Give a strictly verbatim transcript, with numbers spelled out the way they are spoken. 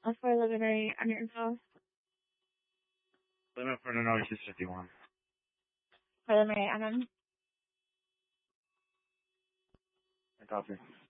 That's for preliminary under info. Limit for the notice is fifty-one. Preliminary unknown. I copy.